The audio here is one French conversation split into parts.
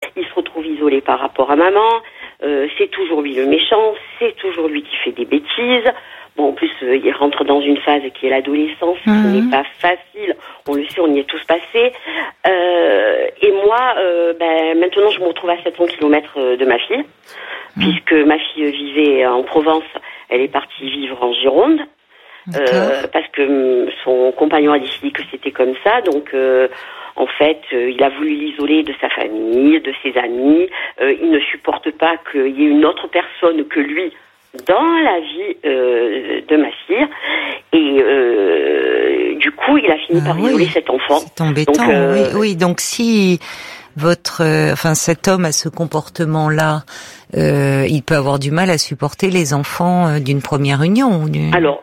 il se retrouve isolé par rapport à maman, c'est toujours lui le méchant, c'est toujours lui qui fait des bêtises. Bon, en plus, il rentre dans une phase qui est l'adolescence, qui n'est pas facile. On le sait, on y est tous passés. Et moi, maintenant, je me retrouve à 700 km de ma fille, puisque ma fille vivait en Provence. Elle est partie vivre en Gironde, parce que son compagnon a décidé que c'était comme ça. Donc, en fait, il a voulu l'isoler de sa famille, de ses amis. Il ne supporte pas qu'il y ait une autre personne que lui dans la vie de ma fille, et du coup il a fini par isoler cet enfant. C'est embêtant. Donc, oui. Donc si cet homme a ce comportement-là, il peut avoir du mal à supporter les enfants d'une première union. Alors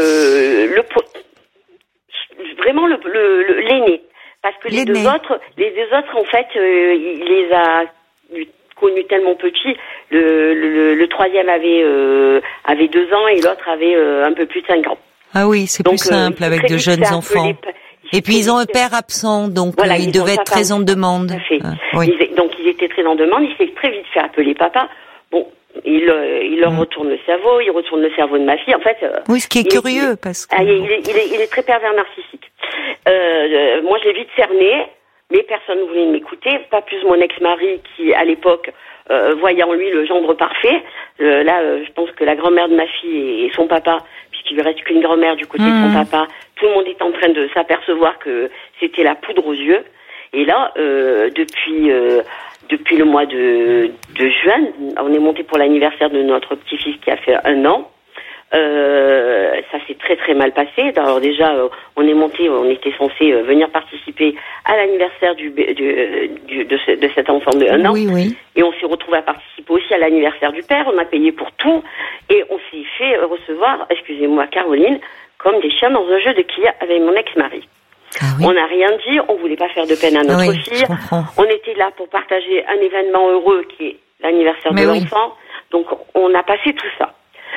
vraiment l'aîné, parce que les deux autres en fait, il les a connu tellement petit. Le troisième avait 2 ans et l'autre avait un peu plus de 5 ans. Ah oui, c'est plus simple avec de jeunes enfants. Et puis ils ont un père absent, donc voilà, ils devaient être très en demande. Tout à fait. Donc ils étaient très en demande. Il s'est très vite fait appeler papa. Bon, il leur retourne le cerveau, il retourne le cerveau de ma fille. En fait. Oui, ce qui est curieux parce que. Il est très pervers narcissique. Moi, je l'ai vite cerné. Mais personne ne voulait m'écouter, pas plus mon ex-mari qui, à l'époque, voyait en lui le gendre parfait. Je pense que la grand-mère de ma fille et son papa, puisqu'il lui reste qu'une grand-mère du côté de son papa, tout le monde est en train de s'apercevoir que c'était la poudre aux yeux. Et là, depuis le mois de juin, on est monté pour l'anniversaire de notre petit-fils qui a fait 1 an. Ça s'est très très mal passé. Alors déjà, on était censé venir participer à l'anniversaire de cet enfant de 1 an. Oui. Et on s'est retrouvé à participer aussi à l'anniversaire du père. On a payé pour tout et on s'est fait recevoir, excusez-moi Caroline, comme des chiens dans un jeu de quilles avec mon ex-mari. Ah oui. On n'a rien dit, on voulait pas faire de peine à notre fille. On était là pour partager un événement heureux qui est l'anniversaire de l'enfant. Donc on a passé tout ça.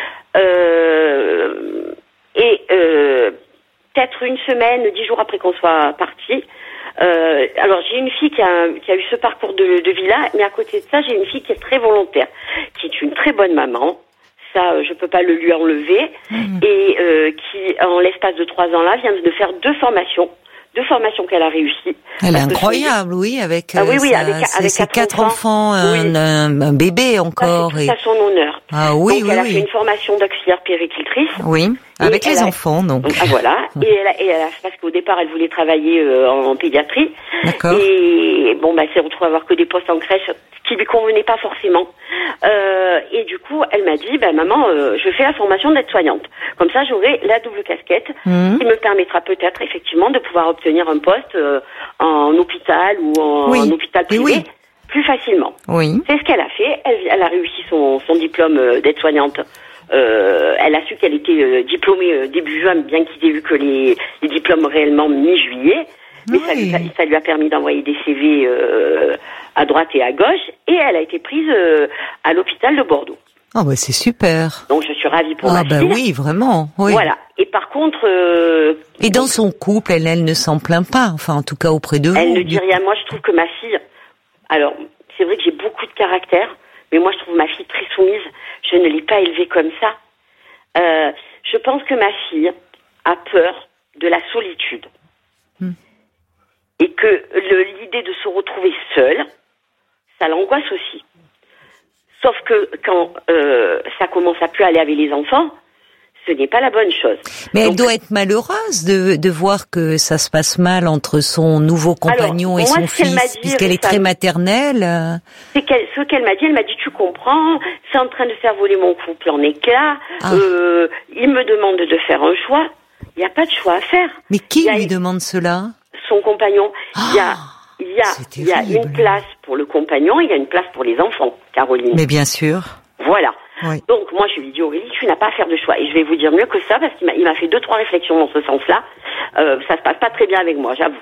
Peut-être une semaine, 10 jours après qu'on soit parti. Alors j'ai une fille qui a eu ce parcours de villa, mais à côté de ça, j'ai une fille qui est très volontaire, qui est une très bonne maman. Ça, je peux pas le lui enlever. Et qui, en l'espace de 3 ans là, vient de faire 2 formations qu'elle a réussi. Elle est incroyable, avec ses 4 enfants, un bébé encore. C'est tout à son honneur. Ah oui, donc, elle a fait une formation d'auxiliaire puéricultrice. Oui, avec les enfants, donc. Voilà. Et elle a, parce qu'au départ, elle voulait travailler en pédiatrie. D'accord. Et bon, elle s'est retrouvée à avoir que des postes en crèche qui lui convenaient pas forcément. Et du coup, elle m'a dit, maman, je fais la formation d'aide-soignante. Comme ça, j'aurai la double casquette qui me permettra peut-être effectivement de pouvoir obtenir un poste en hôpital ou en hôpital privé plus facilement. Oui. C'est ce qu'elle a fait. Elle a réussi son diplôme d'aide-soignante. Elle a su qu'elle était diplômée début juin, bien qu'ils aient vu que les diplômes réellement mi-juillet. Mais ça lui a permis d'envoyer des CV à droite et à gauche. Et elle a été prise à l'hôpital de Bordeaux. Ah c'est super. Donc je suis ravie pour ma fille. Oui, vraiment. Oui. Voilà. Et par contre... et dans son couple, elle ne s'en plaint pas. Enfin, en tout cas auprès de vous. Elle ne dit rien. Moi, je trouve que ma fille... Alors, c'est vrai que j'ai beaucoup de caractère. Mais moi, je trouve ma fille très soumise. Je ne l'ai pas élevée comme ça. Je pense que ma fille a peur de la solitude. Et que l'idée de se retrouver seule, ça l'angoisse aussi. Sauf que quand ça commence à plus aller avec les enfants, ce n'est pas la bonne chose. Mais elle doit être malheureuse de voir que ça se passe mal entre son nouveau compagnon et son fils, puisqu'elle est très maternelle. Ce qu'elle m'a dit, tu comprends, c'est en train de faire voler mon couple en éclats, il me demande de faire un choix, il n'y a pas de choix à faire. Mais qui lui demande cela ? Son compagnon. Il y a une place pour le compagnon, il y a une place pour les enfants, Caroline. Mais bien sûr. Voilà. Oui. Donc moi je lui dis Aurélie, tu n'as pas à faire de choix. Et je vais vous dire mieux que ça parce qu'il m'a fait 2-3 réflexions dans ce sens-là. Ça se passe pas très bien avec moi, j'avoue.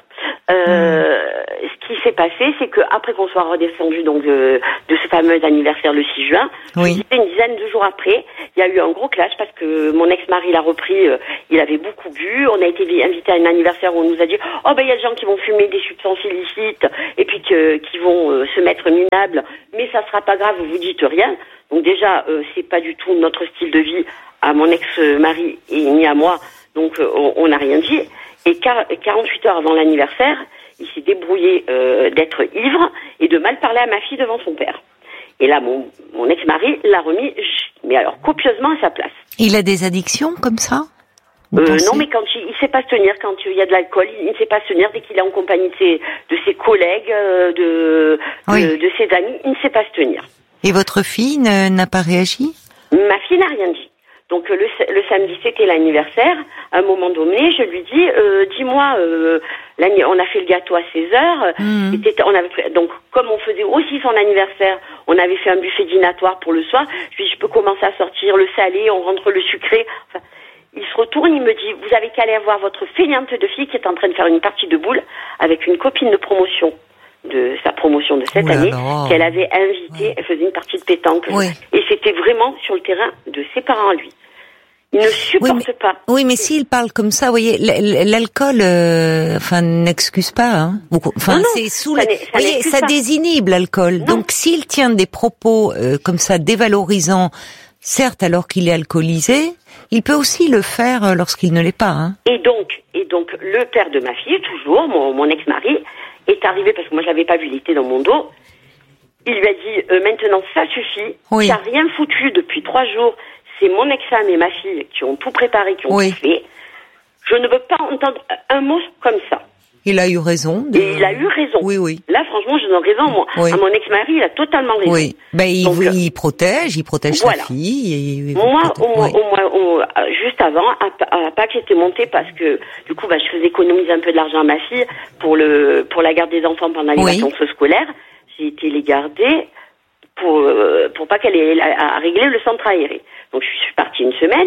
Ce qui s'est passé, c'est que après qu'on soit redescendu donc de ce fameux anniversaire le 6 juin, oui. une dizaine de jours après, il y a eu un gros clash parce que mon ex-mari l'a repris, il avait beaucoup bu. On a été invité à un anniversaire où on nous a dit oh ben il y a des gens qui vont fumer des substances illicites et puis qui vont se mettre minables, mais ça sera pas grave, vous dites rien. Donc déjà c'est pas du tout notre style de vie à mon ex-mari et ni à moi, donc on n'a rien dit. Et 48 heures avant l'anniversaire, il s'est débrouillé d'être ivre et de mal parler à ma fille devant son père. Et là, mon ex-mari l'a remis, mais alors copieusement à sa place. Il a des addictions comme ça? Non, mais quand il sait pas se tenir, quand il y a de l'alcool, il ne sait pas se tenir dès qu'il est en compagnie de ses collègues, de ses amis, il ne sait pas se tenir. Et votre fille n'a pas réagi? Ma fille n'a rien dit. Donc le samedi, c'était l'anniversaire. À un moment donné, je lui dis, dis-moi, on a fait le gâteau à 16h. Donc comme on faisait aussi son anniversaire, on avait fait un buffet dînatoire pour le soir. Je lui dis, je peux commencer à sortir le salé, on rentre le sucré. Enfin, il se retourne, il me dit, vous avez qu'à aller voir votre feignante de fille qui est en train de faire une partie de boules avec une copine de promotion de sa promotion de cette année, qu'elle avait invitée. Ouais. Elle faisait une partie de pétanque. Oui. Et c'était vraiment sur le terrain de ses parents à lui. Il ne supporte pas. Oui, mais s'il parle comme ça, vous voyez, l'alcool, n'excuse pas. Hein. Enfin, non, c'est sous. Vous voyez, ça désinhibe l'alcool. Non. Donc, s'il tient des propos comme ça dévalorisants, certes, alors qu'il est alcoolisé, il peut aussi le faire lorsqu'il ne l'est pas. Hein. Et donc, le père de ma fille, toujours mon ex-mari, est arrivé parce que moi je l'avais pas vu, il était dans mon dos. Il lui a dit maintenant ça suffit. Oui. Tu n'as rien foutu depuis 3 jours. C'est mon ex-femme et ma fille qui ont tout préparé, qui ont tout fait. Je ne veux pas entendre un mot comme ça. Il a eu raison. Et il a eu raison. Oui, oui. Là, franchement, je donne raison. Moi, à mon ex-mari, il a totalement raison. Oui. Ben, il protège voilà. sa fille. Moi, juste avant, à Pâques, j'étais montée parce que, du coup, je faisais économiser un peu de l'argent à ma fille pour la garde des enfants pendant les vacances scolaires. J'ai été les garder pour pas qu'elle ait à régler le centre aéré. Donc, je suis partie une semaine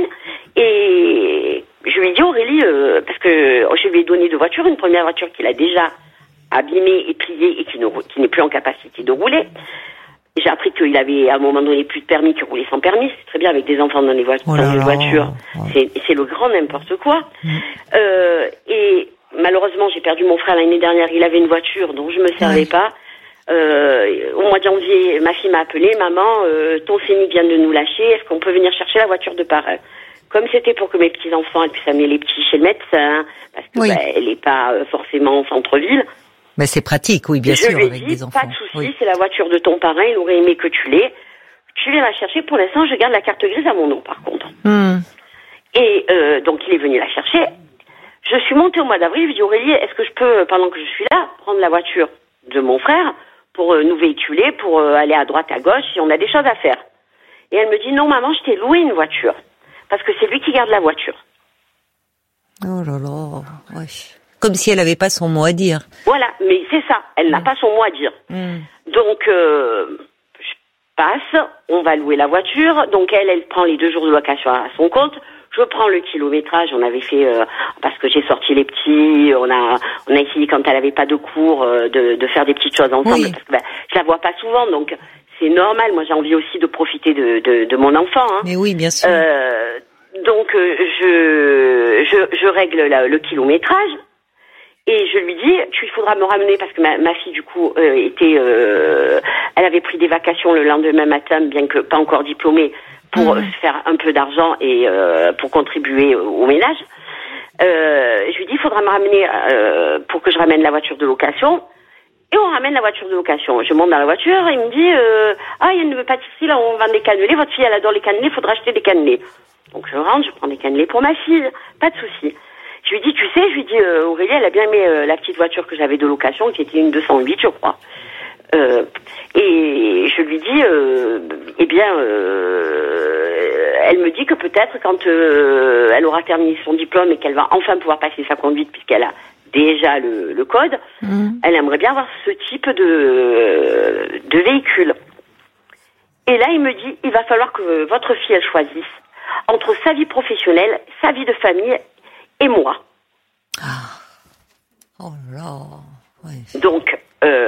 et je lui ai dit, Aurélie, parce que je lui ai donné 2 voitures, une première voiture qu'il a déjà abîmée et pliée et qui n'est plus en capacité de rouler. J'ai appris qu'il avait à un moment donné plus de permis, qu'il roulait sans permis. C'est très bien avec des enfants dans les voitures. C'est le grand n'importe quoi. Et malheureusement, j'ai perdu mon frère l'année dernière. Il avait une voiture dont je me servais pas. Au mois de janvier, ma fille m'a appelé, maman, ton Scénic vient de nous lâcher, est-ce qu'on peut venir chercher la voiture de parrain? Comme c'était pour que mes petits-enfants puissent amener les petits chez le médecin, parce que elle n'est pas forcément en centre-ville. Mais c'est pratique, oui, bien sûr, avec des enfants. Pas de souci, c'est la voiture de ton parrain, il aurait aimé que tu l'aies. Tu viens la chercher, pour l'instant, je garde la carte grise à mon nom, par contre. Et donc, il est venu la chercher. Je suis montée au mois d'avril, je lui ai dit, Aurélie, est-ce que je peux, pendant que je suis là, prendre la voiture de mon frère pour nous véhiculer, pour aller à droite, à gauche, si on a des choses à faire. Et elle me dit, non maman, je t'ai loué une voiture, parce que c'est lui qui garde la voiture. Oh là là, ouais. Comme si elle n'avait pas son mot à dire. Voilà, mais c'est ça, elle n'a pas son mot à dire. Donc, je passe, on va louer la voiture, donc elle prend les 2 jours de location à son compte. Je prends le kilométrage, on avait fait, parce que j'ai sorti les petits, on a essayé quand elle avait pas de cours, de faire des petites choses ensemble, parce que je la vois pas souvent, donc c'est normal, moi j'ai envie aussi de profiter de mon enfant. Hein. Mais oui, bien sûr. Donc je règle le kilométrage, et je lui dis, il faudra me ramener, parce que ma fille du coup elle avait pris des vacations le lendemain matin, bien que pas encore diplômée, pour faire un peu d'argent et pour contribuer au ménage. Je lui dis, il faudra me ramener pour que je ramène la voiture de location. Et on ramène la voiture de location. Je monte dans la voiture et il me dit, il y a une pâtisserie, là, on vend des cannelés. Votre fille, elle adore les cannelés, il faudra acheter des cannelés. Donc je rentre, je prends des cannelés pour ma fille. Pas de souci. Je lui dis, tu sais, Aurélie, elle a bien aimé la petite voiture que j'avais de location, qui était une 208, je crois. Et je lui dis, elle me dit que peut-être quand elle aura terminé son diplôme et qu'elle va enfin pouvoir passer sa conduite puisqu'elle a déjà le code, elle aimerait bien avoir ce type de véhicule. Et là, il me dit, il va falloir que votre fille, elle choisisse entre sa vie professionnelle, sa vie de famille et moi. Ah. Oh là. Ouais. Donc,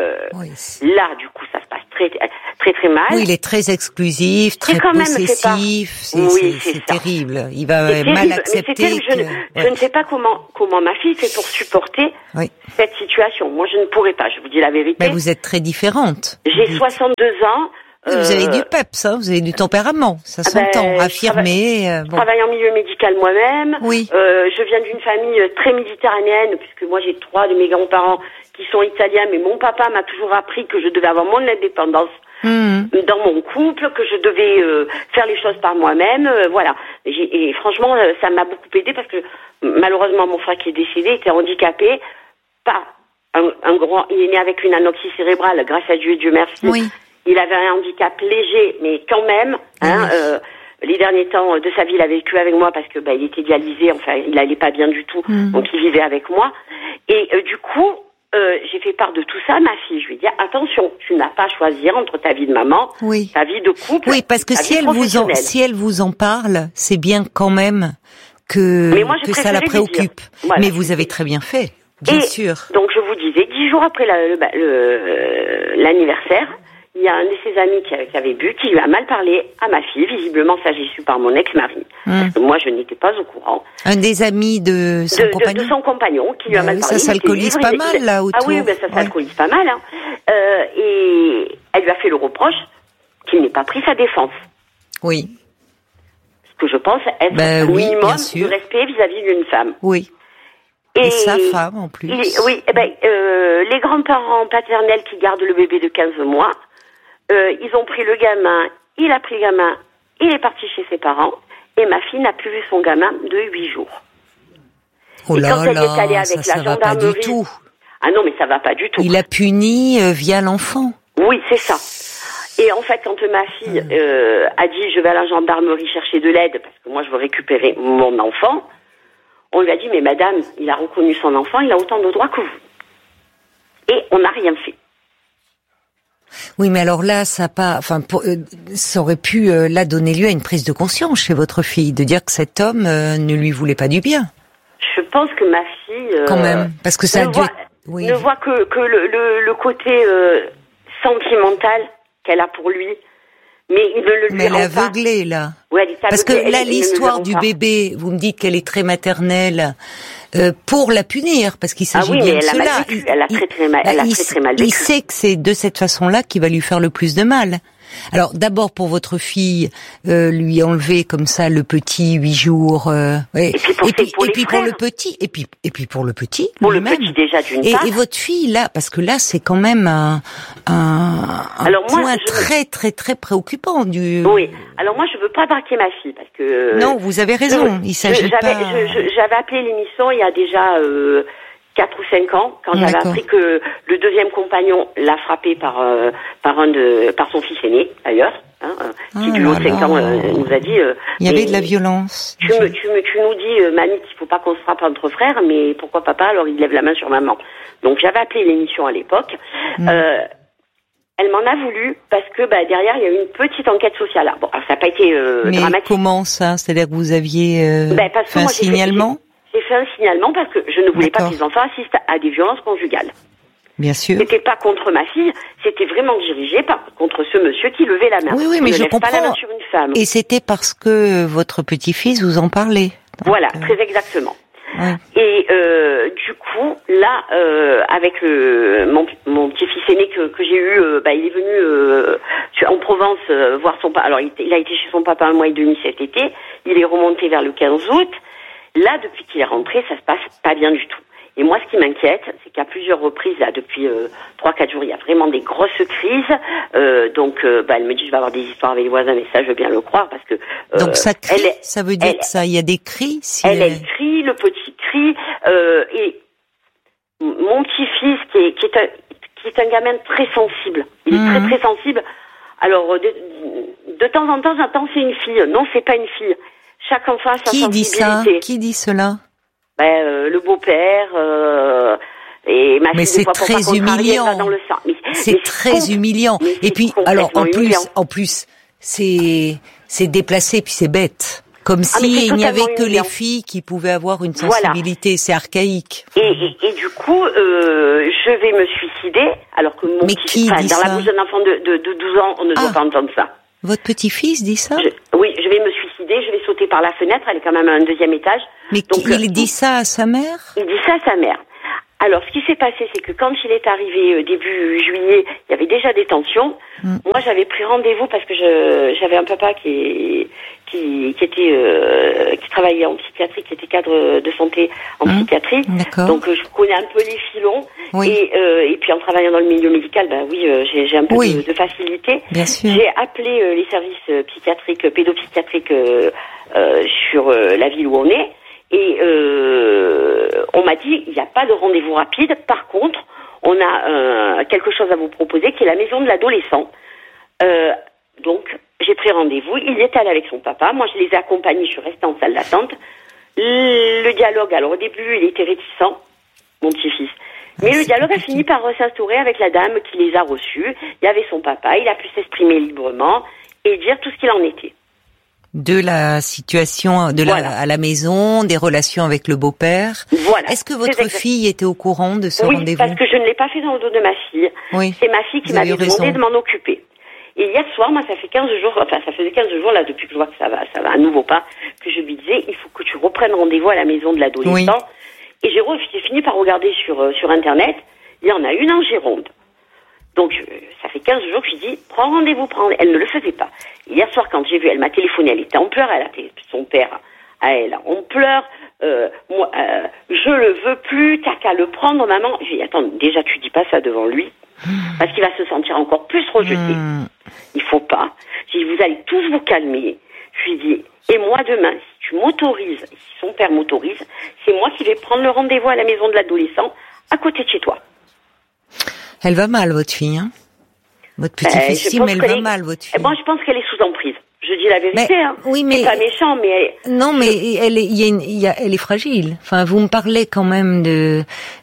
là, du coup, ça se passe très, très, très mal. Oui, il est très exclusif, très possessif. C'est terrible. Il va mal accepter. Je ne sais pas comment ma fille fait pour supporter cette situation. Moi, je ne pourrais pas, je vous dis la vérité. Mais vous êtes très différente. J'ai 62 ans. Vous avez du peps, hein, vous avez du tempérament, ça s'entend, affirmé. Je travaille en milieu médical moi-même. Oui. Je viens d'une famille très méditerranéenne, puisque moi j'ai 3 de mes grands-parents qui sont italiens, mais mon papa m'a toujours appris que je devais avoir mon indépendance dans mon couple, que je devais faire les choses par moi-même, voilà. Et franchement, ça m'a beaucoup aidé parce que malheureusement mon frère qui est décédé était handicapé, pas il est né avec une anoxie cérébrale, grâce à Dieu, Dieu merci. Oui. Il avait un handicap léger, mais quand même, les derniers temps de sa vie, il a vécu avec moi parce que il était dialysé, enfin, il allait pas bien du tout, donc il vivait avec moi. Et du coup, j'ai fait part de tout ça à ma fille. Je lui ai dit, attention, tu n'as pas à choisir entre ta vie de maman, ta vie de couple. Oui, parce que si elle vous en parle, c'est bien quand même que ça la préoccupe. Voilà, mais vous avez très bien fait, bien sûr. Donc je vous disais, 10 jours après l'anniversaire, il y a un de ses amis qui avait bu, qui lui a mal parlé à ma fille. Visiblement, ça j'ai su par mon ex-mari. Parce que moi, je n'étais pas au courant. Un des amis de son compagnon. De son compagnon, qui lui a mal parlé. Ça s'alcoolise pas mal, là, autour. Ah oui, ça s'alcoolise pas mal. Hein. Et elle lui a fait le reproche qu'il n'ait pas pris sa défense. Oui. Ce que je pense être un minimum de respect vis-à-vis d'une femme. Oui. Et sa femme, en plus. Les grands-parents paternels qui gardent le bébé de 15 mois, ils ont pris le gamin, il a pris le gamin, il est parti chez ses parents, et ma fille n'a plus vu son gamin de 8 jours. Oh là là, ça va pas du tout. Ah non, mais ça va pas du tout. Il a puni via l'enfant. Oui, c'est ça. Et en fait, quand ma fille a dit, je vais à la gendarmerie chercher de l'aide, parce que moi je veux récupérer mon enfant, on lui a dit, mais madame, il a reconnu son enfant, il a autant de droits que vous. Et on n'a rien fait. Oui, mais alors là, ça aurait pu là donner lieu à une prise de conscience chez votre fille, de dire que cet homme ne lui voulait pas du bien. Je pense que ma fille quand même, parce que ça ne voit que le côté sentimental qu'elle a pour lui, mais il ne le lui rend pas. Mais elle est aveuglée là. Oui, elle est aveuglée. Parce que là, l'histoire du bébé, vous me dites qu'elle est très maternelle. Pour la punir, parce qu'il s'agit bien de cela. Elle a très très mal vécu. Il sait que c'est de cette façon-là qu'il va lui faire le plus de mal. Alors d'abord pour votre fille, lui enlever comme ça le petit 8 jours, et puis pour le petit, et puis pour le petit, pour le petit déjà d'une part. Et votre fille là, parce que là c'est quand même un point très très très préoccupant du. Oui. Alors moi je veux pas braquer ma fille parce que. Non, vous avez raison. Il s'agit pas. J'avais appelé l'émission il y a déjà 4 ou 5 ans, quand j'avais appris que le deuxième compagnon l'a frappé par son fils aîné, d'ailleurs, qui du haut de 5 ans nous a dit... il y avait de la violence. Tu nous dis, mamie, qu'il faut pas qu'on se frappe entre frères, mais pourquoi papa, alors il lève la main sur maman. Donc j'avais appelé l'émission à l'époque. Elle m'en a voulu parce que derrière il y a eu une petite enquête sociale. Bon, alors, ça n'a pas été dramatique. Mais comment ça? C'est-à-dire que vous aviez fait un signalement? J'ai fait un signalement parce que je ne voulais pas que les enfants assistent à des violences conjugales. Bien sûr. C'était pas contre ma fille, c'était vraiment dirigé contre ce monsieur qui levait la main. Oui, mais je comprends. Pas la main sur une femme. Et c'était parce que votre petit-fils vous en parlait. Donc, voilà, très exactement. Ouais. Et du coup, là, avec mon petit-fils aîné que j'ai eu, il est venu en Provence voir son papa. Alors, il a été chez son papa 1 mois et demi cet été. Il est remonté vers le 15 août. Là, depuis qu'il est rentré, ça se passe pas bien du tout. Et moi, ce qui m'inquiète, c'est qu'à plusieurs reprises, là, depuis 3-4 jours, il y a vraiment des grosses crises. Donc, elle me dit, je vais avoir des histoires avec les voisins, mais ça, je veux bien le croire, parce que... donc, ça crie, ça veut dire que ça, il y a des cris elle crie, le petit crie, et mon petit-fils, qui est un gamin très sensible, il est très, très sensible. Alors, de temps en temps, j'entends, c'est une fille. Non, c'est pas une fille. Chaque enfant a sa sensibilité. Qui dit ça? Qui dit cela? Le beau-père et ma fille. Mais c'est très humiliant. Dans le sang. C'est très humiliant. Et puis, alors en plus, c'est déplacé puis c'est bête. Comme s'il n'y avait que les filles qui pouvaient avoir une sensibilité, voilà. C'est archaïque. Et du coup, je vais me suicider, alors que mon petit-fils, dans la bouche d'un enfant de 12 ans, on ne doit pas entendre ça. Votre petit-fils dit ça? Oui, je vais me suicider, je vais sauter par la fenêtre, elle est quand même à un 2e étage. Mais donc, il dit ça à sa mère? Il dit ça à sa mère. Alors, ce qui s'est passé, c'est que quand il est arrivé début juillet, il y avait déjà des tensions. Moi, j'avais pris rendez-vous parce que j'avais un papa qui travaillait en psychiatrie, qui était cadre de santé en psychiatrie. D'accord. Donc, je connais un peu les filons. Oui. Et puis, en travaillant dans le milieu médical, j'ai un peu de facilité. Bien sûr. J'ai appelé les services psychiatriques, pédopsychiatriques sur la ville où on est. Et on m'a dit, il n'y a pas de rendez-vous rapide. Par contre, on a quelque chose à vous proposer, qui est la maison de l'adolescent. Donc, j'ai pris rendez-vous. Il est allé avec son papa. Moi, je les ai accompagnés. Je suis restée en salle d'attente. Le dialogue, alors au début, il était réticent, mon petit-fils. Mais le dialogue a fini par s'instaurer avec la dame qui les a reçus. Il y avait son papa. Il a pu s'exprimer librement et dire tout ce qu'il en était. De la situation à la maison, des relations avec le beau-père. Voilà. Est-ce que votre fille était au courant de ce rendez-vous? Oui, parce que je ne l'ai pas fait dans le dos de ma fille. Oui. C'est ma fille qui m'avait demandé de m'en occuper. Et hier soir, moi, ça faisait 15 jours, là, depuis que je vois que ça va à nouveau pas, que je lui disais, il faut que tu reprennes rendez-vous à la maison de l'adolescent. Oui. Et j'ai fini par regarder sur Internet. Il y en a une en Gironde. Donc, ça fait 15 jours que je lui dis, prends rendez-vous. Elle ne le faisait pas. Hier soir, quand j'ai vu, elle m'a téléphoné, elle était en pleurs, elle a son père à elle en pleurs. Moi, je le veux plus, t'as qu'à le prendre, maman. J'ai dit, attends, déjà, tu dis pas ça devant lui, parce qu'il va se sentir encore plus rejeté. Il faut pas. J'ai dit, vous allez tous vous calmer. Je lui ai dit, et moi, demain, si tu m'autorises, si son père m'autorise, c'est moi qui vais prendre le rendez-vous à la maison de l'adolescent, à côté de chez toi. Elle va mal, votre fille, hein? Votre petit-fils, mais elle va mal, votre fille. Moi, je pense qu'elle est sous emprise. Je dis la vérité, hein. Oui, mais. C'est pas méchant, mais. Non, mais elle est fragile. Enfin, vous me parlez quand même de,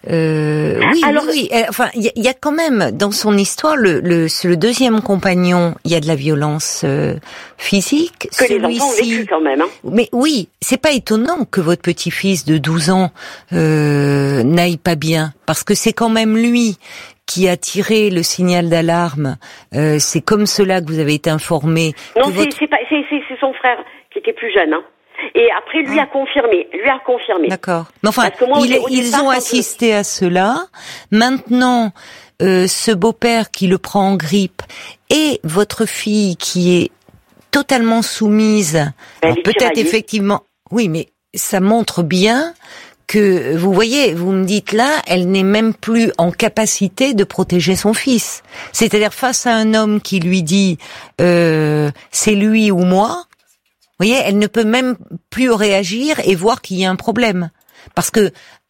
oui. Enfin, il y a quand même, dans son histoire, le deuxième compagnon, il y a de la violence, physique. Que les enfants ont vécu quand même, hein. Mais oui, c'est pas étonnant que votre petit-fils de 12 ans, n'aille pas bien. Parce que c'est quand même lui qui a tiré le signal d'alarme. C'est comme cela que vous avez été informé. Non, c'est son frère qui était plus jeune, hein. Et après, lui a confirmé. D'accord. Mais enfin, ils ont assisté à cela. Maintenant, ce beau-père qui le prend en grippe et votre fille qui est totalement soumise. Alors, peut-être effectivement. Oui, mais ça montre bien que, vous voyez, vous me dites là, elle n'est même plus en capacité de protéger son fils. C'est-à-dire face à un homme qui lui dit c'est lui ou moi, vous voyez, elle ne peut même plus réagir et voir qu'il y a un problème. Parce que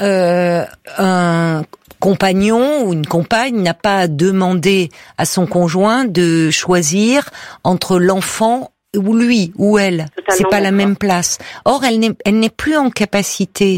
un compagnon ou une compagne n'a pas demandé à son conjoint de choisir entre l'enfant ou lui, ou elle. C'est pas la même place. Or, elle n'est plus en capacité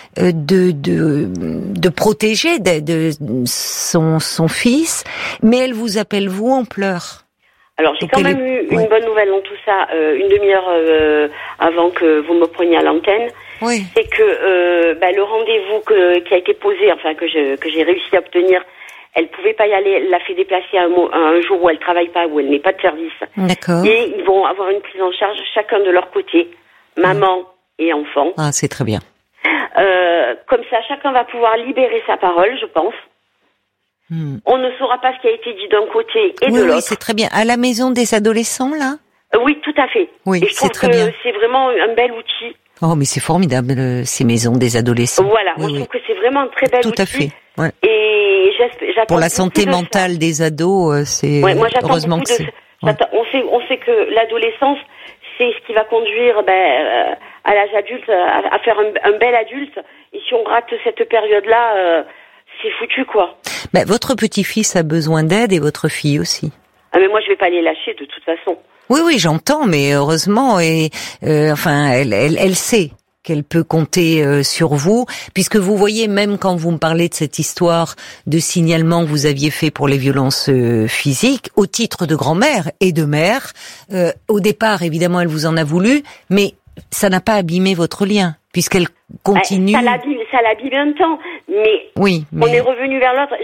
de protéger son fils, mais elle vous appelle vous en pleurs. Alors, j'ai quand même eu une bonne nouvelle dans tout ça, une demi-heure avant que vous me preniez à l'antenne. Oui. C'est que le rendez-vous qui a été posé, enfin que j'ai réussi à obtenir, elle pouvait pas y aller, elle l'a fait déplacer à un jour où elle travaille pas, où elle n'est pas de service. D'accord. Et ils vont avoir une prise en charge chacun de leur côté, maman et enfant. Ah, c'est très bien. Comme ça, chacun va pouvoir libérer sa parole, je pense. On ne saura pas ce qui a été dit d'un côté et de l'autre. Oui, c'est très bien. À la maison des adolescents, là? Oui, tout à fait. Oui, et je trouve que c'est vraiment un bel outil. Oh, mais c'est formidable, ces maisons des adolescents. Voilà, moi je trouve que c'est vraiment un très bel outil. Tout à fait. Ouais. Et j'attends pour la santé mentale des ados, c'est heureusement que c'est. On sait que l'adolescence, c'est ce qui va conduire à l'âge adulte, à faire un bel adulte. Et si on rate cette période-là, c'est foutu, quoi. Votre petit-fils a besoin d'aide et votre fille aussi. Ah, mais moi je vais pas les lâcher de toute façon. Oui, j'entends, mais heureusement, et enfin, elle sait. qu'elle peut compter sur vous, puisque vous voyez, même quand vous me parlez de cette histoire de signalement que vous aviez fait pour les violences physiques, au titre de grand-mère et de mère, au départ, évidemment, elle vous en a voulu, mais ça n'a pas abîmé votre lien, puisqu'elle continue... Ça l'abîme un temps, mais, oui, mais... on est revenu vers l'autre.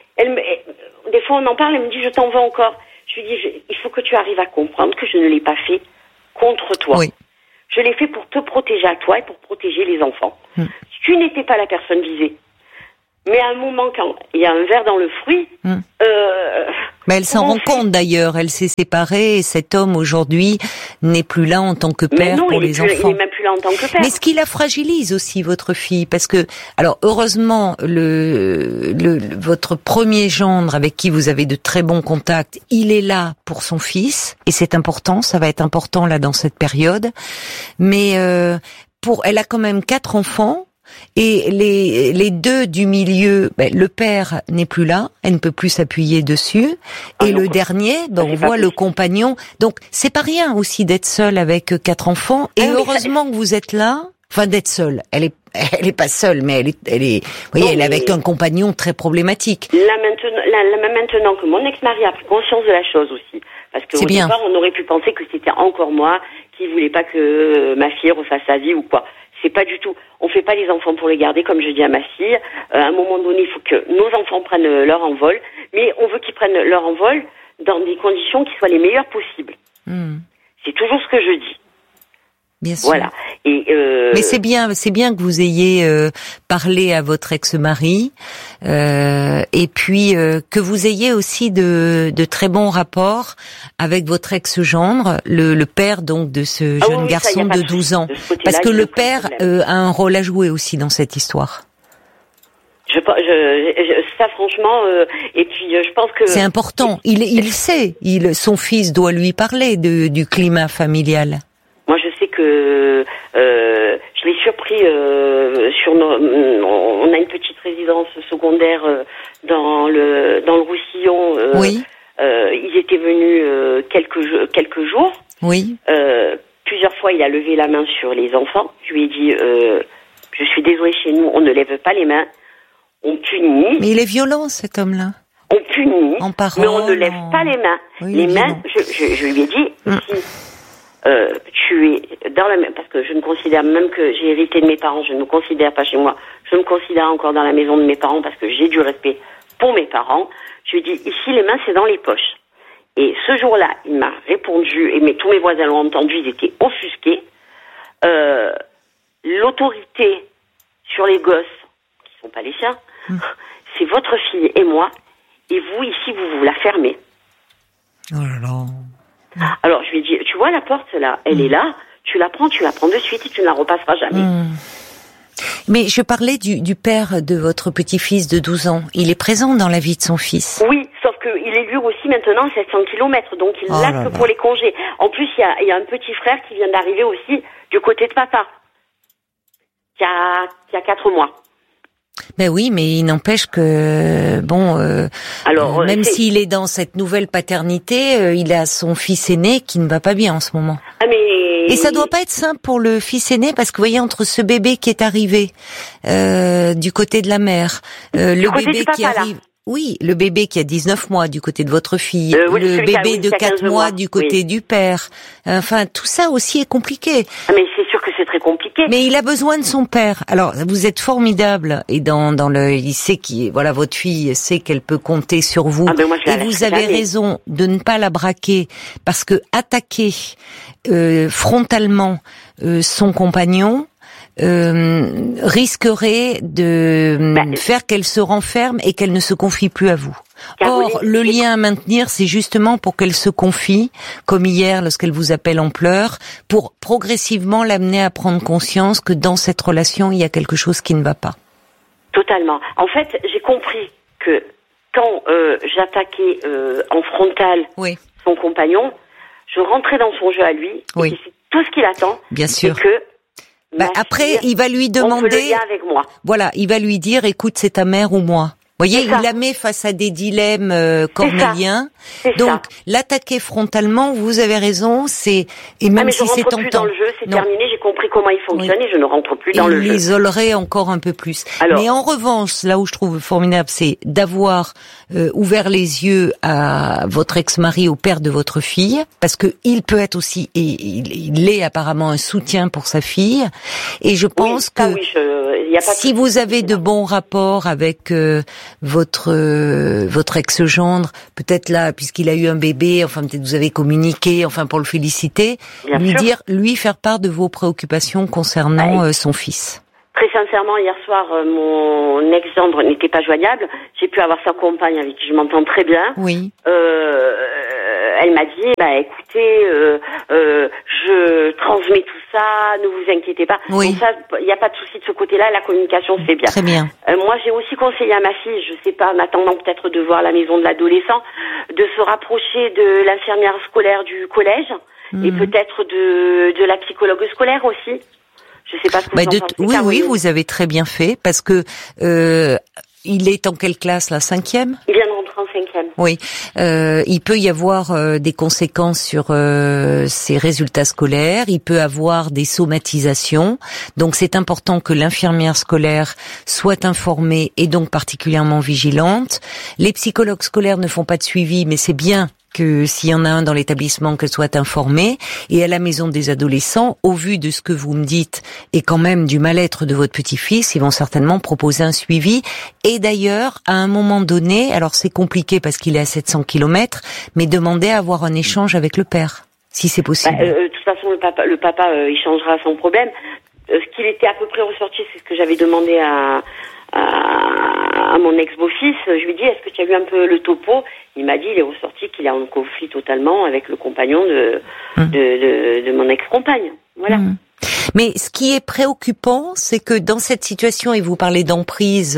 Des fois, on en parle, elle me dit, je t'en veux encore. Je lui dis, il faut que tu arrives à comprendre que je ne l'ai pas fait contre toi. Oui. Je l'ai fait pour te protéger à toi et pour protéger les enfants. Tu n'étais pas la personne visée. Mais à un moment, quand il y a un ver dans le fruit... Mais elle s'en rend compte d'ailleurs, elle s'est séparée et cet homme aujourd'hui n'est plus là en tant que père pour les enfants. Il n'est même plus là en tant que père. Mais ce qui la fragilise aussi, votre fille, parce que, alors heureusement, votre premier gendre avec qui vous avez de très bons contacts, il est là pour son fils et c'est important, ça va être important là dans cette période. Mais elle a quand même 4 enfants. Et les 2 du milieu, le père n'est plus là, elle ne peut plus s'appuyer dessus. Et le dernier, on voit le compagnon. Donc c'est pas rien aussi d'être seule avec 4 enfants. Et heureusement que vous êtes là. Enfin d'être seule. Elle est pas seule, mais elle est. Vous voyez, elle est avec un compagnon très problématique. Là maintenant que mon ex-mari a pris conscience de la chose aussi, parce que au départ on aurait pu penser que c'était encore moi qui voulais pas que ma fille refasse sa vie ou quoi. C'est pas du tout. On fait pas les enfants pour les garder, comme je dis à ma fille. À un moment donné, il faut que nos enfants prennent leur envol, mais on veut qu'ils prennent leur envol dans des conditions qui soient les meilleures possibles. C'est toujours ce que je dis. Bien sûr. Voilà. Et mais c'est bien que vous ayez parlé à votre ex-mari, et puis que vous ayez aussi de très bons rapports avec votre ex-gendre, le père donc de ce jeune garçon de 12 ans, parce que le père a un rôle à jouer aussi dans cette histoire. Ça franchement, et puis je pense que c'est important. Il sait, son fils doit lui parler du climat familial. Moi, je sais que je l'ai surpris on a une petite résidence secondaire dans le Roussillon. Oui. Ils étaient venus quelques jours. Oui. Plusieurs fois, il a levé la main sur les enfants. Je lui ai dit, je suis désolée, chez nous, on ne lève pas les mains, on punit. Mais il est violent, cet homme-là. On punit, mais on ne lève pas les mains. Oui, les mains, je lui ai dit, si tu es dans la même, parce que je ne considère, même que j'ai hérité de mes parents, je ne me considère pas chez moi, je me considère encore dans la maison de mes parents parce que j'ai du respect pour mes parents. Je lui ai dit, ici les mains c'est dans les poches. Et ce jour-là, il m'a répondu, et tous mes voisins l'ont entendu, ils étaient offusqués. L'autorité sur les gosses, qui sont pas les siens, c'est votre fille et moi, et vous ici vous la fermez. Oh là là. Alors je lui ai dit, tu vois la porte là, elle est là, tu la prends de suite et tu ne la repasseras jamais. Mais je parlais du père de votre petit-fils de 12 ans. Il est présent dans la vie de son fils. Oui, sauf qu'il est lui aussi maintenant à 700 km, donc il l'a que pour les congés. En plus, il y a un petit frère qui vient d'arriver aussi du côté de papa, qui a 4 mois. Ben oui, mais il n'empêche que alors, même s'il est dans cette nouvelle paternité, il a son fils aîné qui ne va pas bien en ce moment. Et ça doit pas être simple pour le fils aîné parce que vous voyez, entre ce bébé qui est arrivé du côté de la mère, le bébé qui arrive. Là. Oui, le bébé qui a 19 mois du côté de votre fille, le bébé de 4 mois du côté du père. Enfin, tout ça aussi est compliqué. Mais c'est sûr que c'est très compliqué. Mais il a besoin de son père. Alors, vous êtes formidable et il sait votre fille sait qu'elle peut compter sur vous. Et vous avez raison de ne pas la braquer parce que attaquer frontalement son compagnon risquerait de faire qu'elle se renferme et qu'elle ne se confie plus à vous. Or, le lien à maintenir, c'est justement pour qu'elle se confie, comme hier lorsqu'elle vous appelle en pleurs, pour progressivement l'amener à prendre conscience que dans cette relation, il y a quelque chose qui ne va pas. Totalement. En fait, j'ai compris que quand j'attaquais en frontal son compagnon, je rentrais dans son jeu à lui, et c'est tout ce qu'il attend. Bien sûr. C'est que après, il va lui demander. Avec moi. Voilà, il va lui dire, écoute, c'est ta mère ou moi. Vous voyez, il la met face à des dilemmes cornéliens. Donc, l'attaquer frontalement, vous avez raison, et même si c'est tentant. Je ne rentre plus dans le jeu, c'est terminé, j'ai compris comment il fonctionne et je ne rentre plus dans le jeu. Il l'isolerait encore un peu plus. Mais en revanche, là où je trouve formidable, c'est d'avoir ouvert les yeux à votre ex-mari, au père de votre fille, parce que il peut être aussi, et il est apparemment un soutien pour sa fille, et je pense que si vous avez de bons rapports avec votre ex-gendre, peut-être là, puisqu'il a eu un bébé, enfin peut-être vous avez communiqué, enfin pour le féliciter, lui faire part de vos préoccupations concernant son fils. Très sincèrement, hier soir, mon ex-gendre n'était pas joignable. J'ai pu avoir sa compagne avec qui je m'entends très bien. Oui. Elle m'a dit, écoutez, je transmets tout ça, ne vous inquiétez pas. Oui. Donc ça, il n'y a pas de souci de ce côté-là, la communication se fait bien. Très bien. Moi, j'ai aussi conseillé à ma fille, je sais pas, en attendant peut-être de voir la maison de l'adolescent, de se rapprocher de l'infirmière scolaire du collège et peut-être de la psychologue scolaire aussi. Je sais pas ce que vous en pensez. Oui, vous avez très bien fait, parce que il est en quelle classe, la 5e ? Il vient de rentrer en 5e. Oui, il peut y avoir des conséquences sur ses résultats scolaires, il peut avoir des somatisations, donc c'est important que l'infirmière scolaire soit informée et donc particulièrement vigilante. Les psychologues scolaires ne font pas de suivi, mais c'est bien que s'il y en a un dans l'établissement, qu'elle soit informée. Et à la maison des adolescents, au vu de ce que vous me dites et quand même du mal-être de votre petit-fils, ils vont certainement proposer un suivi. Et d'ailleurs, à un moment donné, alors c'est compliqué parce qu'il est à 700 km, mais demander à avoir un échange avec le père, si c'est possible. De toute façon, le papa échangera sans problème. Ce qu'il était à peu près ressorti, c'est ce que j'avais demandé à mon ex-beau-fils. Je lui ai dit, est-ce que tu as vu un peu le topo ? Il m'a dit, il est ressorti qu'il est en conflit totalement avec le compagnon de mon ex-compagne. Voilà. Mais ce qui est préoccupant, c'est que dans cette situation, et vous parlez d'emprise,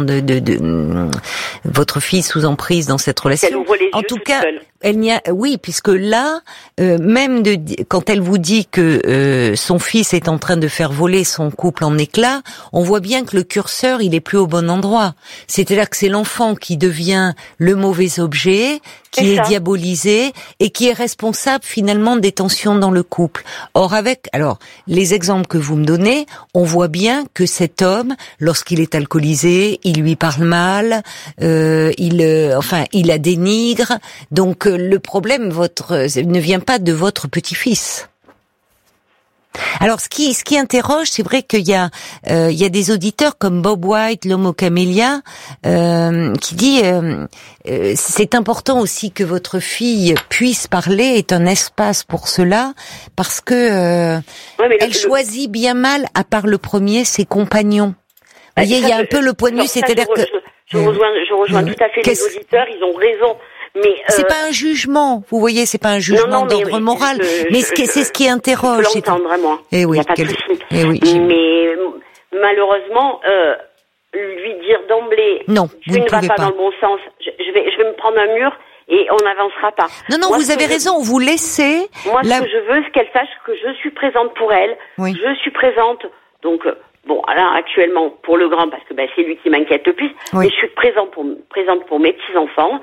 votre fille sous emprise dans cette relation. Elle ouvre les yeux en tout cas, seule. Oui, puisque là, même quand elle vous dit que son fils est en train de faire voler son couple en éclats, on voit bien que le curseur, il est plus au bon endroit. C'est-à-dire que c'est l'enfant qui devient le mauvais objet, qui est diabolisé et qui est responsable finalement des tensions dans le couple. Or les exemples que vous me donnez, on voit bien que cet homme, lorsqu'il est alcoolisé, il lui parle mal, il la dénigre. Donc le problème ne vient pas de votre petit-fils. Alors ce qui interroge, c'est vrai qu'il y a des auditeurs comme Bob White, l'homme aux camélias, qui dit c'est important aussi que votre fille puisse parler, est un espace pour cela, parce que elle choisit bien mal, à part le premier, ses compagnons. Vous voyez, il y a un peu le point de vue, c'est-à-dire que je rejoins tout à fait les auditeurs, ils ont raison. Mais c'est pas un jugement, vous voyez, c'est pas un jugement d'ordre moral, mais c'est ce qui interroge. Je peux l'entendre, moi. Eh oui, il n'y a pas de souci. Mais malheureusement, lui dire d'emblée, non, tu ne vas pas dans le bon sens, je vais me prendre un mur et on n'avancera pas. Non, vous avez raison, vous laissez. Moi, ce que je veux, c'est qu'elle sache que je suis présente pour elle. Oui. Je suis présente, donc. Bon, là, actuellement, pour le grand, parce que c'est lui qui m'inquiète le plus, mais je suis présente pour mes petits-enfants,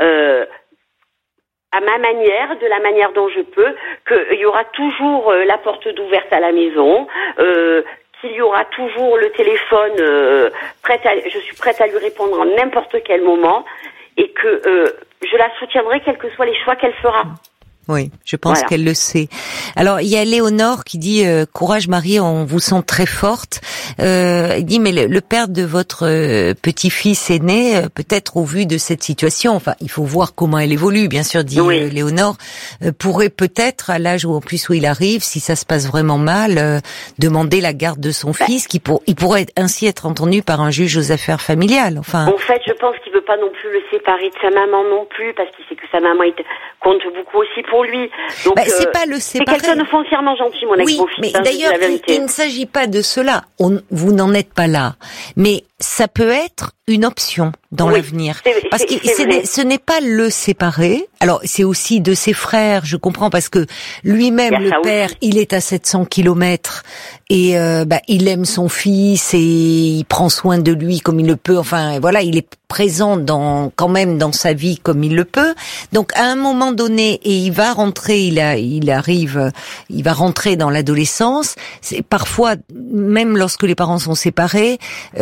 à ma manière, de la manière dont je peux, qu'il y aura toujours la porte d'ouverte à la maison, qu'il y aura toujours le téléphone, je suis prête à lui répondre en n'importe quel moment, et que je la soutiendrai quels que soient les choix qu'elle fera. Oui, je pense qu'elle le sait. Alors, il y a Léonore qui dit courage Marie, on vous sent très forte. Il dit mais le père de votre petit-fils aîné, peut-être au vu de cette situation, enfin, il faut voir comment elle évolue, bien sûr, dit Léonore, pourrait peut-être à l'âge où il arrive, si ça se passe vraiment mal, demander la garde de son fils, il pourrait ainsi être entendu par un juge aux affaires familiales. Enfin. En fait, je pense qu'il veut pas non plus le séparer de sa maman non plus, parce qu'il sait que sa maman compte beaucoup aussi pour lui. Donc, c'est pas le séparer. C'est quelqu'un de foncièrement gentil, mon ex-beau-fils. Oui, mais d'ailleurs, il ne s'agit pas de cela. Vous n'en êtes pas là. Mais ça peut être une option dans l'avenir. Parce que ce n'est pas le séparer. Alors, c'est aussi de ses frères, je comprends, parce que lui-même, le père, il est à 700 kilomètres et il aime son fils et il prend soin de lui comme il le peut. Enfin, voilà, il est présent quand même dans sa vie comme il le peut. Donc, à un moment donné, et il va rentrer, il va rentrer dans l'adolescence. C'est parfois, même lorsque les parents sont séparés,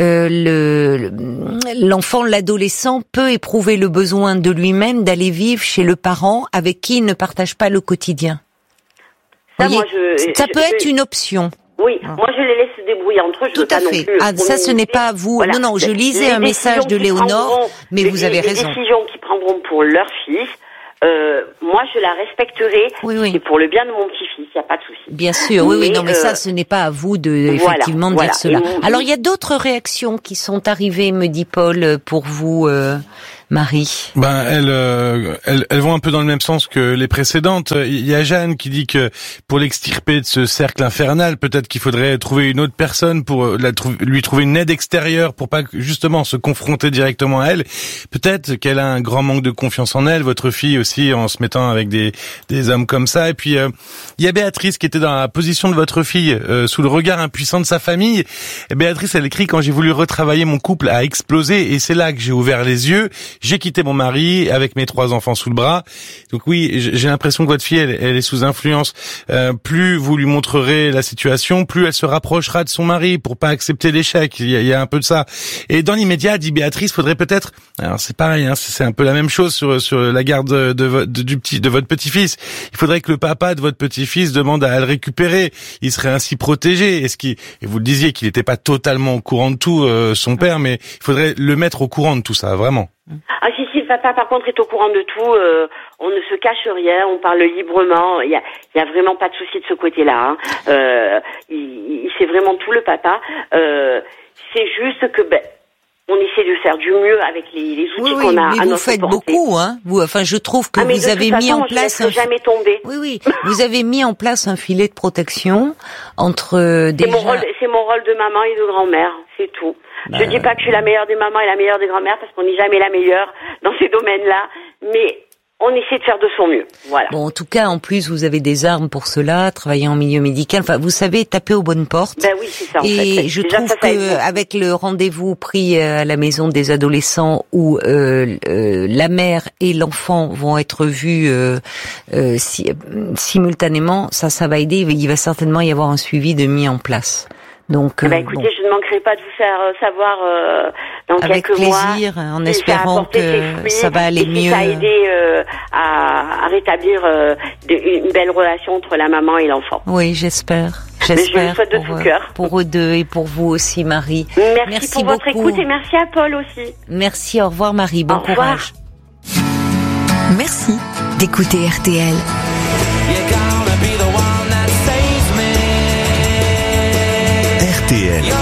l'enfant, l'adolescent peut éprouver le besoin de lui-même d'aller vivre chez le parent avec qui il ne partage pas le quotidien. Ça peut être une option. Oui, moi je les laisse se débrouiller entre eux. Tout à fait. Ça, ce n'est pas à vous. Voilà. Non, je lisais un message de Léonore, mais vous avez raison. Les décisions qu'ils prendront pour leur fils, moi je la respecterai. Oui. C'est pour le bien de mon petit-fils, il n'y a pas de souci. Bien sûr, mais ça, ce n'est pas à vous effectivement de dire cela. Alors, il y a d'autres réactions qui sont arrivées, me dit Paul, pour vous, Marie. Elles vont un peu dans le même sens que les précédentes. Il y a Jeanne qui dit que pour l'extirper de ce cercle infernal, peut-être qu'il faudrait trouver une autre personne pour lui trouver une aide extérieure pour pas justement se confronter directement à elle. Peut-être qu'elle a un grand manque de confiance en elle, votre fille aussi, en se mettant avec des hommes comme ça. Et puis il y a Béatrice qui était dans la position de votre fille, sous le regard impuissant de sa famille. Et Béatrice, elle écrit: quand j'ai voulu retravailler, mon couple a explosé et c'est là que j'ai ouvert les yeux. J'ai quitté mon mari avec mes 3 enfants sous le bras. Donc oui, j'ai l'impression que votre fille, elle est sous influence. Plus vous lui montrerez la situation, plus elle se rapprochera de son mari pour pas accepter l'échec. Il y a un peu de ça. Et dans l'immédiat, dit Béatrice, faudrait peut-être, alors c'est pareil, c'est un peu la même chose sur la garde de votre petit-fils. Il faudrait que le papa de votre petit-fils demande à le récupérer. Il serait ainsi protégé. Et vous le disiez qu'il n'était pas totalement au courant de tout, son père, mais il faudrait le mettre au courant de tout ça, vraiment. Ah si, le papa par contre est au courant de tout, on ne se cache rien, on parle librement, il y a vraiment pas de souci de ce côté-là. Il sait vraiment tout, le papa. C'est juste que on essaie de faire du mieux avec les outils qu'on a à notre portée. Mais vous faites beaucoup, hein. Je trouve que vous avez mis en place jamais tomber. Oui, vous avez mis en place un filet de protection entre C'est mon rôle de maman et de grand-mère, c'est tout. Je dis pas que je suis la meilleure des mamans et la meilleure des grand-mères parce qu'on n'est jamais la meilleure dans ces domaines-là, mais on essaie de faire de son mieux. Voilà. Bon, en tout cas, en plus, vous avez des armes pour cela, travailler en milieu médical. Enfin, vous savez taper aux bonnes portes. Oui, c'est ça. Et je trouve que avec le rendez-vous pris à la maison des adolescents où la mère et l'enfant vont être vus simultanément, ça va aider. Il va certainement y avoir un suivi de mis en place. Donc, écoutez, je ne manquerai pas de vous faire savoir dans avec quelques mois. Avec plaisir, en espérant que ça va aller mieux. Ça a aidé à rétablir une belle relation entre la maman et l'enfant. Oui, j'espère. Je le souhaite de tout cœur. Pour eux deux et pour vous aussi, Marie. Merci pour votre écoute et merci à Paul aussi. Merci, au revoir Marie, bon courage. Merci d'écouter RTL. RTL,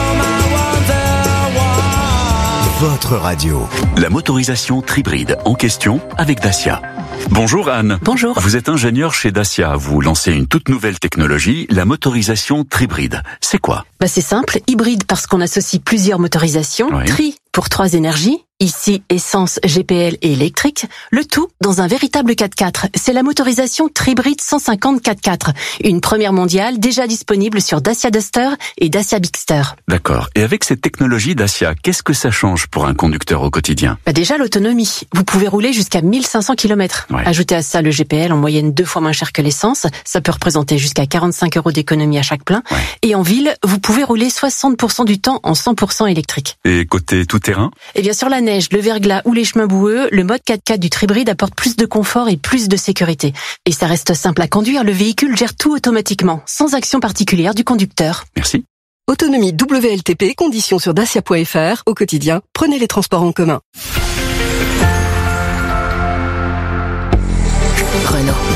votre radio. La motorisation Tribride en question avec Dacia. Bonjour Anne. Bonjour. Vous êtes ingénieur chez Dacia. Vous lancez une toute nouvelle technologie, la motorisation Tribride. C'est quoi ? C'est simple, hybride parce qu'on associe plusieurs motorisations, tri pour 3 énergies, ici essence, GPL et électrique, le tout dans un véritable 4x4. C'est la motorisation Tribride 150 4x4, une première mondiale déjà disponible sur Dacia Duster et Dacia Bigster. D'accord. Et avec cette technologie Dacia, qu'est-ce que ça change pour un conducteur au quotidien ? Déjà l'autonomie. Vous pouvez rouler jusqu'à 1500 km. Ajoutez à ça le GPL en moyenne 2 fois moins cher que l'essence. Ça peut représenter jusqu'à 45 € d'économie à chaque plein. Et en ville, vous pouvez rouler 60% du temps en 100% électrique. Et côté tout-terrain ? Et bien sur la neige, le verglas ou les chemins boueux, le mode 4x4 du Tribride apporte plus de confort et plus de sécurité. Et ça reste simple à conduire, le véhicule gère tout automatiquement, sans action particulière du conducteur. Merci. Autonomie WLTP, conditions sur dacia.fr. Au quotidien, prenez les transports en commun. Renault.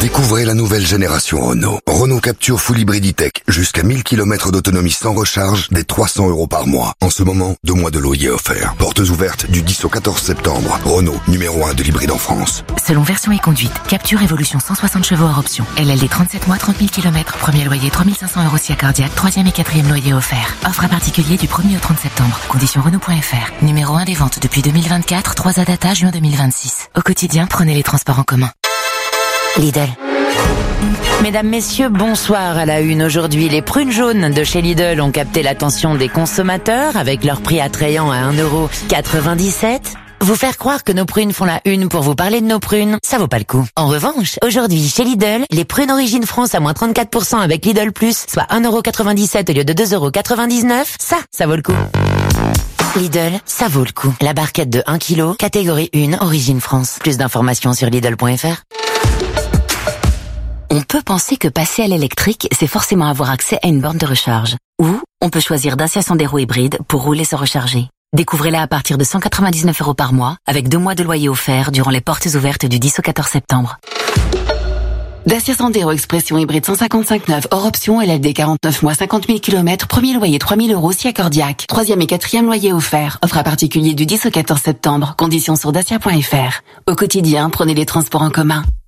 Découvrez la nouvelle génération Renault. Renault Captur Full Hybrid E-Tech. Jusqu'à 1000 km d'autonomie sans recharge, dès 300 € par mois. En ce moment, 2 mois de loyer offerts. Portes ouvertes du 10 au 14 septembre. Renault, numéro 1 de l'hybride en France. Selon version et conduite, Captur Évolution 160 chevaux hors option. LLD 37 mois, 30 000 km. Premier loyer 3500 € si cardiaque. 3e et 4e loyer offert. Offre à particulier du 1er au 30 septembre. Conditions Renault.fr. Numéro 1 des ventes depuis 2024. 3 à data juin 2026. Au quotidien, prenez les transports en commun. Lidl. Mesdames, messieurs, bonsoir à la une. Aujourd'hui, les prunes jaunes de chez Lidl ont capté l'attention des consommateurs avec leur prix attrayant à 1,97 €. Vous faire croire que nos prunes font la une pour vous parler de nos prunes, ça vaut pas le coup. En revanche, aujourd'hui, chez Lidl, les prunes Origine France à moins 34% avec Lidl Plus, soit 1,97 € au lieu de 2,99 €, ça vaut le coup. Lidl, ça vaut le coup. La barquette de 1 kg, catégorie 1, Origine France. Plus d'informations sur Lidl.fr. On peut penser que passer à l'électrique, c'est forcément avoir accès à une borne de recharge. Ou on peut choisir Dacia Sandero hybride pour rouler sans recharger. Découvrez-la à partir de 199 € par mois, avec 2 mois de loyer offert durant les portes ouvertes du 10 au 14 septembre. Dacia Sandero Expression hybride 155/9 hors option, LLD 49 mois 50 000 km, premier loyer 3 000 € si accordiaque. 3e et 4e loyer offert. Offre à particulier du 10 au 14 septembre. Conditions sur dacia.fr. Au quotidien, prenez les transports en commun.